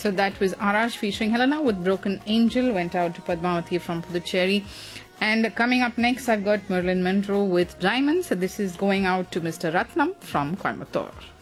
So that was Arash featuring Helena with Broken Angel, went out to Padmavati from Puducherry. And coming up next, I've got Marilyn Monroe with Diamonds. So this is going out to Mr. Ratnam from Coimbatore.